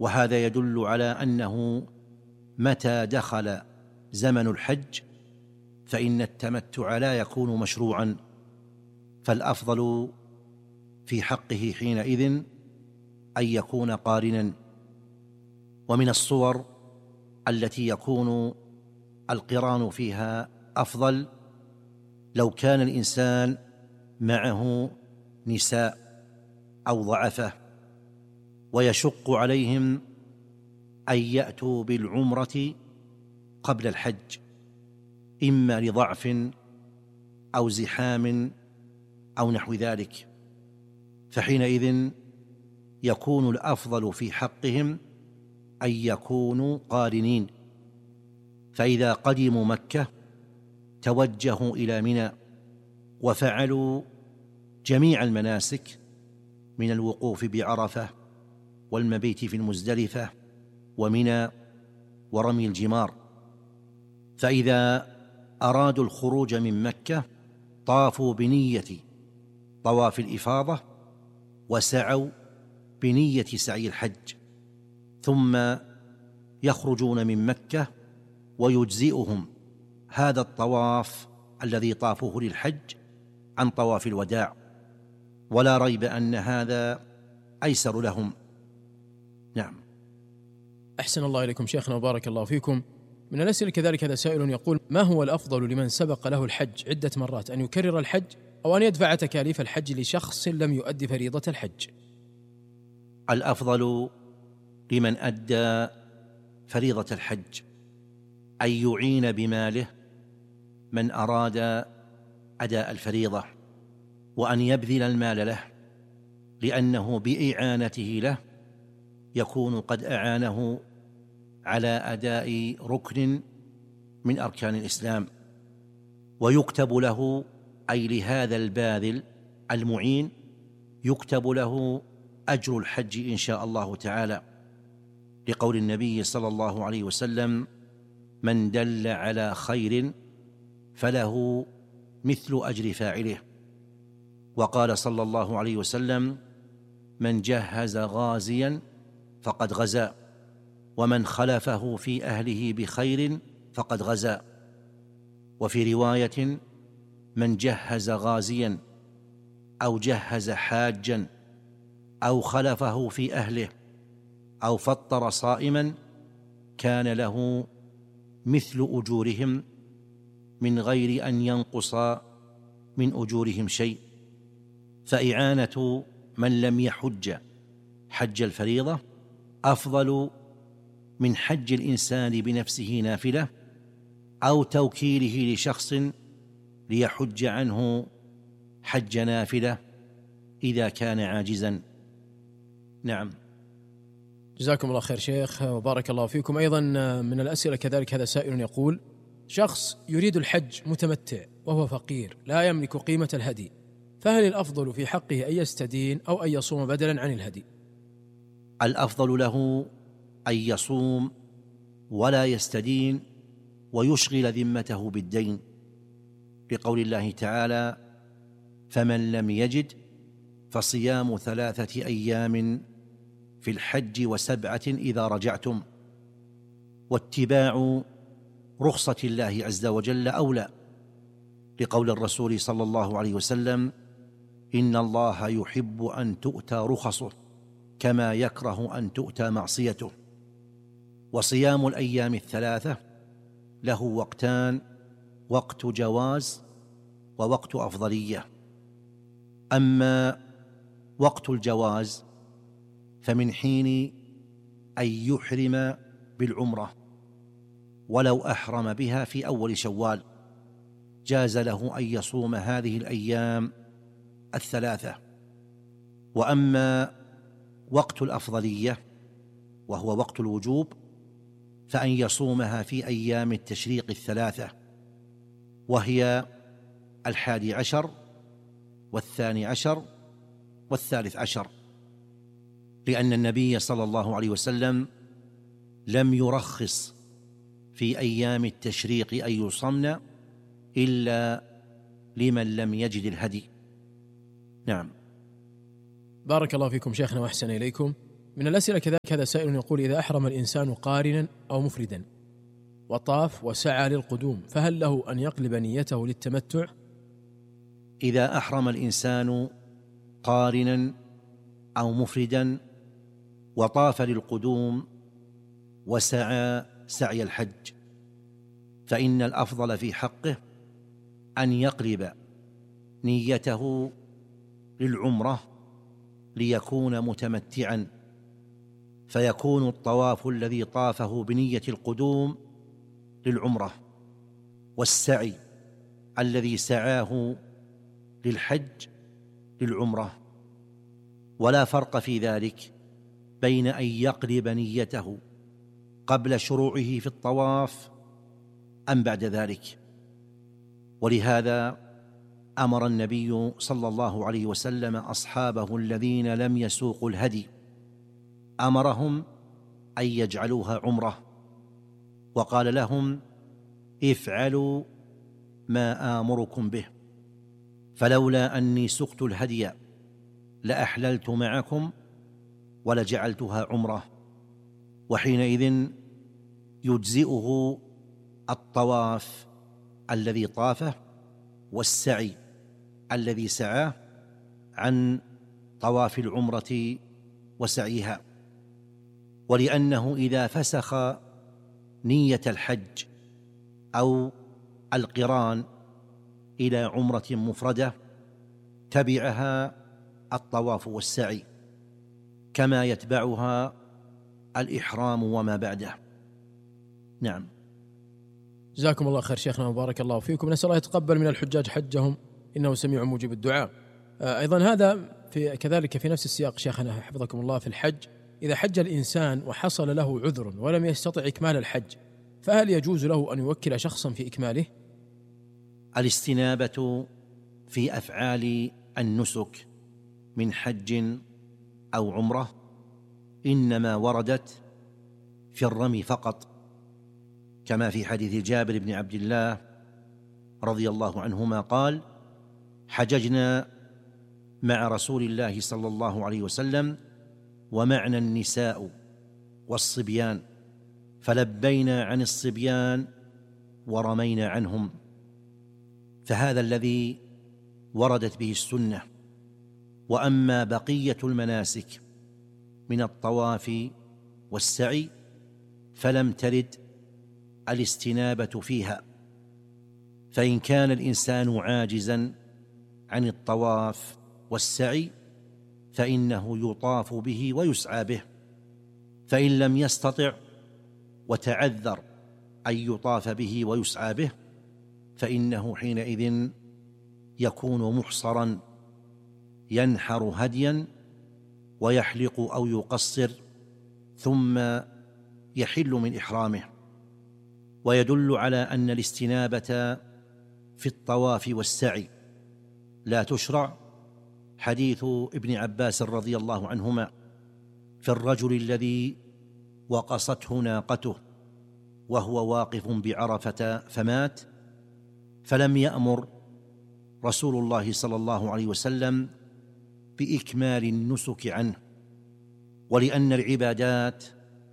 وهذا يدل على أنه متى دخل زمن الحج فإن التمتع لا يكون مشروعا، فالأفضل في حقه حينئذ أن يكون قارنا. ومن الصور التي يكون القران فيها أفضل لو كان الإنسان معه نساء أو ضعفة ويشق عليهم أن يأتوا بالعمرة قبل الحج، إما لضعف أو زحام أو نحو ذلك، فحينئذ يكون الأفضل في حقهم أن يكونوا قارنين. فإذا قدموا مكة توجهوا إلى منى وفعلوا جميع المناسك من الوقوف بعرفة والمبيت في المزدلفة ومنى ورمي الجمار. فإذا أرادوا الخروج من مكة طافوا بنية طواف الإفاضة وسعوا بنية سعي الحج، ثم يخرجون من مكة ويجزئهم هذا الطواف الذي طافوه للحج عن طواف الوداع، ولا ريب أن هذا أيسر لهم. نعم. أحسن الله إليكم شيخنا وبارك الله فيكم. من الأسئلة كذلك هذا سائل يقول: ما هو الأفضل لمن سبق له الحج عدة مرات، أن يكرر الحج أو أن يدفع تكاليف الحج لشخص لم يؤدي فريضة الحج؟ الأفضل لمن أدى فريضة الحج أن يعين بماله من أراد أداء الفريضة، وأن يبذل المال له، لأنه بإعانته له يكون قد أعانه على أداء ركن من أركان الإسلام، ويكتب له، أي لهذا الباذل المعين يكتب له أجر الحج إن شاء الله تعالى، لقول النبي صلى الله عليه وسلم: من دل على خير فله مثل أجر فاعله. وقال صلى الله عليه وسلم: من جهز غازيا فقد غزا، ومن خلفه في أهله بخير فقد غزا. وفي رواية: من جهز غازيا أو جهز حاجا أو خلفه في أهله أو فطر صائما كان له مثل أجورهم من غير أن ينقص من أجورهم شيء. فإعانة من لم يحج حج الفريضة أفضل من حج الإنسان بنفسه نافلة أو توكيله لشخص ليحج عنه حج نافلة إذا كان عاجزا. نعم. جزاكم الله خير شيخ وبارك الله فيكم. أيضا من الأسئلة كذلك هذا سائل يقول: شخص يريد الحج متمتع وهو فقير لا يملك قيمة الهدي، فهل الأفضل في حقه أن يستدين أو أن يصوم بدلا عن الهدي؟ الأفضل له أن يصوم ولا يستدين ويشغل ذمته بالدين، لقول الله تعالى: فمن لم يجد فصيام 3 أيام في الحج و7 إذا رجعتم. واتباع رخصة الله عز وجل أولى، لقول الرسول صلى الله عليه وسلم: إن الله يحب أن تؤتى رخصه كما يكره أن تؤتى معصيته. وصيام الأيام 3 له وقتان: وقت جواز ووقت أفضلية. أما وقت الجواز فمن حين أن يحرم بالعمرة، ولو أحرم بها في أول شوال جاز له أن يصوم هذه الأيام 3. وأما وقت الأفضلية وهو وقت الوجوب فأن يصومها في أيام التشريق 3، وهي 11 و12 و13، لأن النبي صلى الله عليه وسلم لم يرخص في أيام التشريق أن يصمن إلا لمن لم يجد الهدي. نعم. بارك الله فيكم شيخنا وأحسن إليكم. من الأسئلة كذلك هذا سائل يقول: إذا أحرم الإنسان قارنا أو مفردا وطاف وسعى للقدوم، فهل له أن يقلب نيته للتمتع؟ إذا أحرم الإنسان قارنا أو مفردا وطاف للقدوم وسعى سعي الحج، فإن الأفضل في حقه أن يقلب نيته للعمرة ليكون متمتعا، فيكون الطواف الذي طافه بنية القدوم للعمرة، والسعي الذي سعاه للحج للعمرة، ولا فرق في ذلك بين أن يقلب نيته قبل شروعه في الطواف أم بعد ذلك. ولهذا أمر النبي صلى الله عليه وسلم أصحابه الذين لم يسوقوا الهدي، أمرهم أن يجعلوها عمرة، وقال لهم: افعلوا ما آمركم به، فلولا أني سقت الهدي لأحللت معكم ولجعلتها عمرة. وحينئذ يجزئه الطواف الذي طافه والسعي الذي سعاه عن طواف العمرة وسعيها. ولأنه إذا فسخ نية الحج أو القران إلى عمرة مفردة تبعها الطواف والسعي كما يتبعها الإحرام وما بعده. نعم. جزاكم الله خير شيخنا وبارك الله فيكم. نسأل الله يتقبل من الحجاج حجهم إنه سميع مجيب الدعاء. أيضا هذا كذلك في نفس السياق شيخنا حفظكم الله في الحج: إذا حج الإنسان وحصل له عذر ولم يستطع إكمال الحج، فهل يجوز له أن يوكل شخصا في إكماله؟ الاستنابة في أفعال النسك من حج أو عمرة إنما وردت في الرمي فقط، كما في حديث جابر بن عبد الله رضي الله عنهما قال: حججنا مع رسول الله صلى الله عليه وسلم ومعنا النساء والصبيان، فلبينا عن الصبيان ورمينا عنهم. فهذا الذي وردت به السنة. وأما بقية المناسك من الطواف والسعي فلم ترد الاستنابة فيها، فإن كان الإنسان عاجزا عن الطواف والسعي فإنه يطاف به ويسعى به، فإن لم يستطع وتعذر أن يطاف به ويسعى به فإنه حينئذ يكون محصرا، ينحر هديا ويحلق أو يقصر ثم يحل من إحرامه. ويدل على أن الاستنابة في الطواف والسعي لا تشرع حديث ابن عباس رضي الله عنهما في الرجل الذي وقصته ناقته وهو واقف بعرفة فمات، فلم يأمر رسول الله صلى الله عليه وسلم بإكمال النسك عنه، ولأن العبادات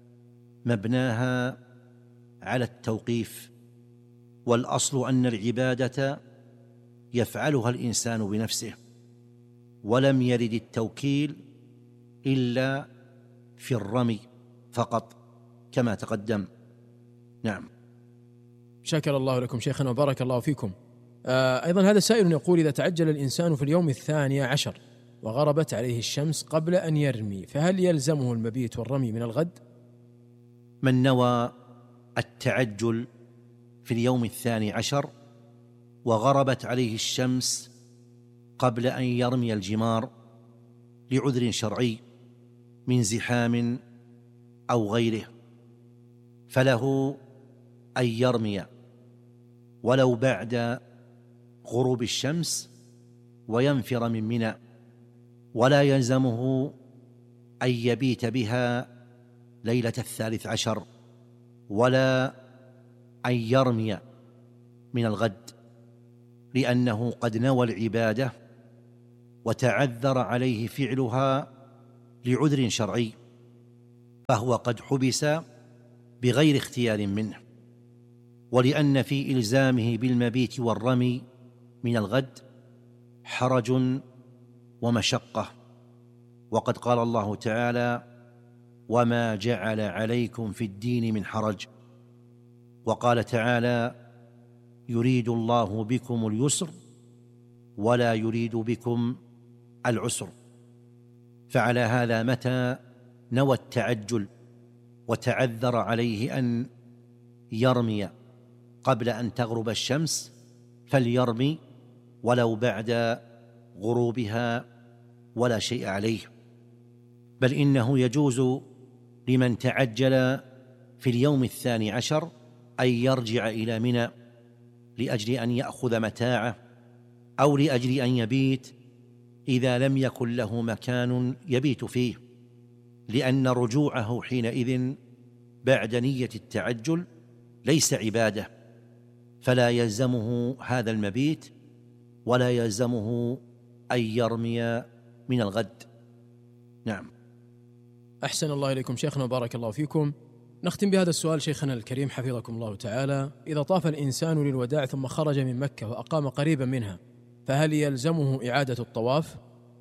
مبناها على التوقيف، والأصل أن العبادة يفعلها الإنسان بنفسه، ولم يرد التوكيل إلا في الرمي فقط كما تقدم. نعم. شكر الله لكم شيخنا وبارك الله فيكم. أيضا هذا سائل يقول: إذا تعجل الإنسان في اليوم 12 وغربت عليه الشمس قبل أن يرمي، فهل يلزمه المبيت والرمي من الغد؟ من نوى التعجل في اليوم 12 وغربت عليه الشمس قبل أن يرمي الجمار لعذر شرعي من زحام أو غيره، فله أن يرمي ولو بعد غروب الشمس وينفر من منى، ولا يلزمه أن يبيت بها ليلة 13 ولا أن يرمي من الغد، لأنه قد نوى العبادة وتعذر عليه فعلها لعذر شرعي، فهو قد حبس بغير اختيار منه، ولأن في إلزامه بالمبيت والرمي من الغد حرج ومشقة. وقد قال الله تعالى: وما جعل عليكم في الدين من حرج. وقال تعالى: يريد الله بكم اليسر ولا يريد بكم العسر. فعلى هذا متى نوى التعجل وتعذر عليه أن يرمي قبل أن تغرب الشمس فليرمي ولو بعد غروبها ولا شيء عليه، بل إنه يجوز لمن تعجل في اليوم 12 أن يرجع إلى منى لأجل أن يأخذ متاعه أو لأجل أن يبيت إذا لم يكن له مكان يبيت فيه، لأن رجوعه حينئذ بعد نية التعجل ليس عبادة، فلا يلزمه هذا المبيت ولا يلزمه أن يرمي من الغد. نعم. أحسن الله إليكم شيخنا وبارك الله فيكم. نختم بهذا السؤال شيخنا الكريم حفظكم الله تعالى: إذا طاف الإنسان للوداع ثم خرج من مكة وأقام قريبا منها فهل يلزمه إعادة الطواف؟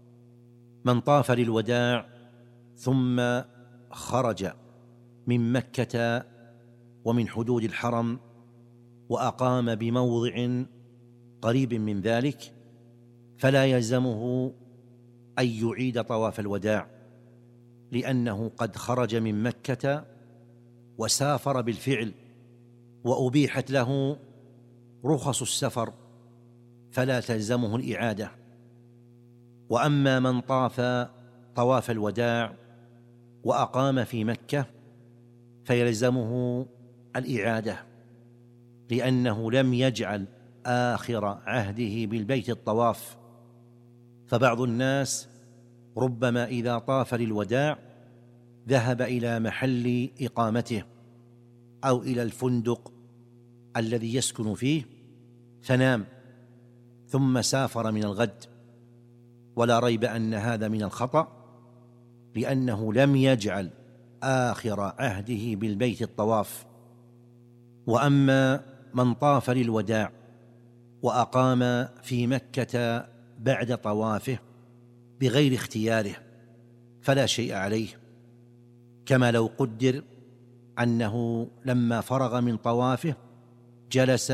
من طاف للوداع ثم خرج من مكة ومن حدود الحرم وأقام بموضع قريب من ذلك فلا يلزمه أن يعيد طواف الوداع، لأنه قد خرج من مكة وسافر بالفعل وأبيحت له رخص السفر فلا تلزمه الإعادة. وأما من طاف طواف الوداع وأقام في مكة فيلزمه الإعادة، لأنه لم يجعل آخر عهده بالبيت الطواف. فبعض الناس ربما إذا طاف للوداع ذهب إلى محل إقامته أو إلى الفندق الذي يسكن فيه فنام ثم سافر من الغد، ولا ريب أن هذا من الخطأ، لأنه لم يجعل آخر عهده بالبيت الطواف. وأما من طاف للوداع وأقام في مكة بعد طوافه بغير اختياره فلا شيء عليه، كما لو قدر أنه لما فرغ من طوافه جلس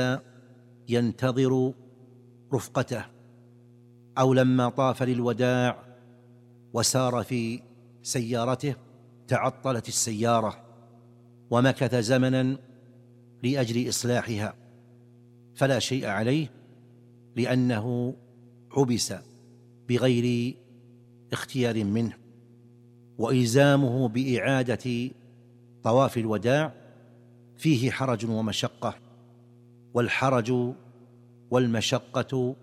ينتظر رفقته، أو لما طاف للوداع وسار في سيارته تعطلت السيارة ومكث زمنا لأجل إصلاحها فلا شيء عليه، لأنه حبس بغير اختيار منه. وإلزامه بإعادة طواف الوداع فيه حرج ومشقة، والحرج والمشقة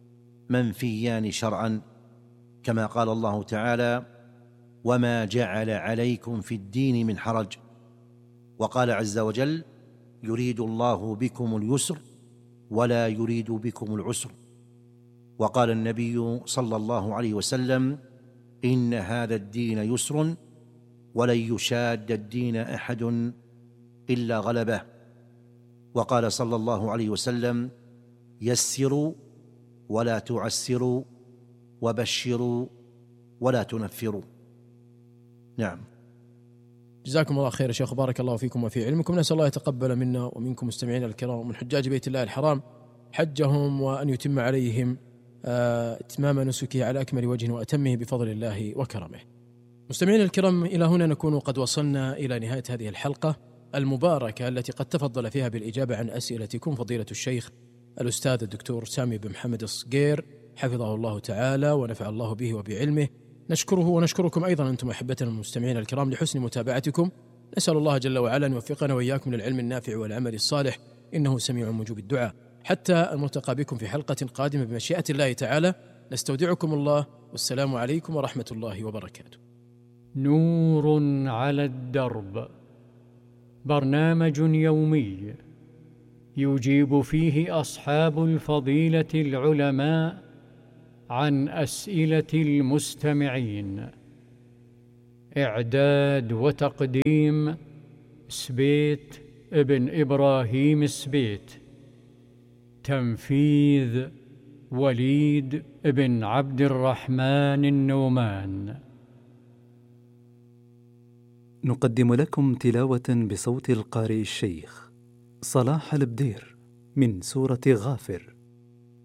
منفيان شرعا، كما قال الله تعالى: وما جعل عليكم في الدين من حرج. وقال عز وجل: يريد الله بكم اليسر ولا يريد بكم العسر. وقال النبي صلى الله عليه وسلم: إن هذا الدين يسر ولن يشاد الدين أحد إلا غلبه. وقال صلى الله عليه وسلم: يسروا ولا تعسروا وبشروا ولا تنفروا. نعم. جزاكم الله خير يا شيخ، بارك الله فيكم وفي علمكم. نسأل الله يتقبل منا ومنكم مستمعين الكرام ومن حجاج بيت الله الحرام حجهم، وأن يتم عليهم اتمام نسكه على أكمل وجه وأتمه بفضل الله وكرمه. مستمعين الكرام، إلى هنا نكون قد وصلنا إلى نهاية هذه الحلقة المباركة التي قد تفضل فيها بالإجابة عن أسئلتكم فضيلة الشيخ الأستاذ الدكتور سامي بن محمد الصقير حفظه الله تعالى ونفع الله به وبعلمه. نشكره ونشكركم أيضا أنتم أحبتنا المستمعين الكرام لحسن متابعتكم. نسأل الله جل وعلا أن يوفقنا وإياكم للعلم النافع والعمل الصالح، إنه سميع مجيب الدعاء. حتى الملتقى بكم في حلقة قادمة بمشيئة الله تعالى، نستودعكم الله، والسلام عليكم ورحمة الله وبركاته. نور على الدرب، برنامج يومي يجيب فيه أصحاب الفضيلة العلماء عن أسئلة المستمعين. إعداد وتقديم سبيت ابن إبراهيم السبيت. تنفيذ وليد بن عبد الرحمن النومان. نقدم لكم تلاوة بصوت القارئ الشيخ صلاح البدير من سورة غافر.